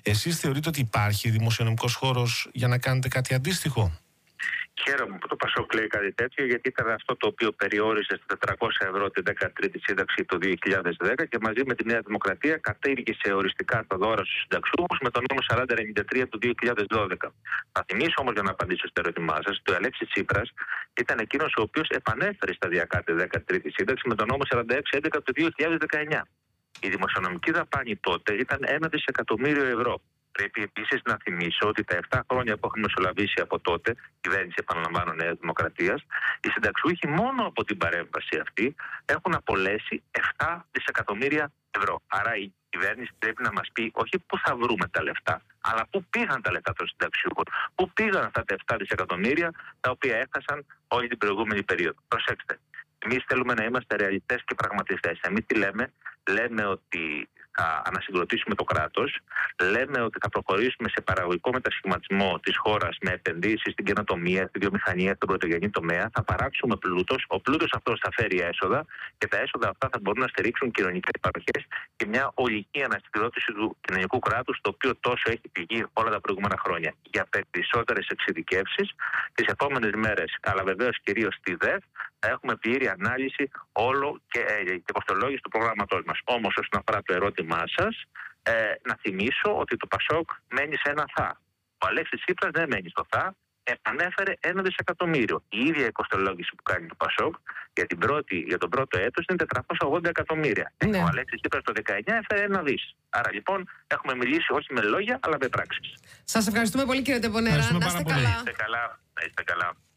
Εσείς θεωρείτε ότι υπάρχει δημοσιονομικός χώρος για να κάνετε κάτι αντίστοιχο? Χαίρομαι που το ΠΑΣΟΚ λέει κάτι τέτοιο, γιατί ήταν αυτό το οποίο περιόρισε στα 400 ευρώ την 13η σύνταξη το 2010 και μαζί με τη Νέα Δημοκρατία κατήργησε οριστικά τα δώρα στους συνταξιούχους με τον νόμο 4093 του 2012. Θα θυμίσω όμως, για να απαντήσω στο ερώτημά σας, ότι ο Αλέξης Τσίπρας ήταν εκείνος ο οποίος επανέφερε σταδιακά τη 13η σύνταξη με τον νόμο 4611 του 2019. Η δημοσιονομική δαπάνη τότε ήταν 1 δισεκατομμύριο ευρώ. Πρέπει επίσης να θυμίσω ότι τα 7 χρόνια που έχουμε μεσολαβήσει από τότε, κυβέρνηση, επαναλαμβάνω, Νέας Δημοκρατίας, οι συνταξιούχοι μόνο από την παρέμβαση αυτή έχουν απολέσει 7 δισεκατομμύρια ευρώ. Άρα η κυβέρνηση πρέπει να μας πει όχι πού θα βρούμε τα λεφτά, αλλά πού πήγαν τα λεφτά των συνταξιούχων. Πού πήγαν αυτά τα 7 δισεκατομμύρια τα οποία έχασαν όλη την προηγούμενη περίοδο. Προσέξτε. Εμείς θέλουμε να είμαστε ρεαλιστές και πραγματιστές. Εμείς τι λέμε? Λέμε ότι θα ανασυγκροτήσουμε το κράτος, λέμε ότι θα προχωρήσουμε σε παραγωγικό μετασχηματισμό της χώρας με επενδύσεις στην καινοτομία, στη βιομηχανία, στον πρωτογενή τομέα, θα παράξουμε πλούτος, ο πλούτος αυτός θα φέρει έσοδα και τα έσοδα αυτά θα μπορούν να στηρίξουν κοινωνικές παροχές και μια ολική ανασυγκρότηση του κοινωνικού κράτους, το οποίο τόσο έχει πηγεί όλα τα προηγούμενα χρόνια. Για περισσότερες εξειδικεύσεις τις επόμενες μέρες, αλλά βεβαίως κυρίως στη ΔΕΦ, θα έχουμε πλήρη ανάλυση όλο και κοστολόγηση του προγράμματός μας. Όμως, όσον αφορά το ερώτημά σας, να θυμίσω ότι το ΠΑΣΟΚ μένει σε ένα θα. Ο Αλέξης Τσίπρας δεν μένει στο θα, επανέφερε 1 δισεκατομμύριο. Η ίδια η κοστολόγηση που κάνει το ΠΑΣΟΚ για τον πρώτο έτος είναι 480 εκατομμύρια. Ναι. Ο Αλέξης Τσίπρας το 19 έφερε 1 δις. Άρα λοιπόν έχουμε μιλήσει όχι με λόγια αλλά με πράξεις. Σας ευχαριστούμε πολύ, κύριε Τεμπονέρα. Να είστε καλά. Να είστε καλά.